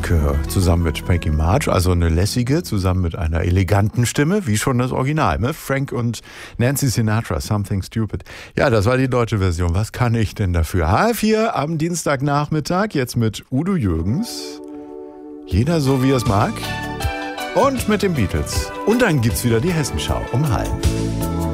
Frank zusammen mit Frankie March, also eine lässige, zusammen mit einer eleganten Stimme, wie schon das Original. Ne? Frank und Nancy Sinatra, Something Stupid. Ja, das war die deutsche Version. Was kann ich denn dafür? H4 am Dienstagnachmittag, jetzt mit Udo Jürgens. Jeder so, wie er es mag. Und mit den Beatles. Und dann gibt's wieder die Hessenschau um 12:30.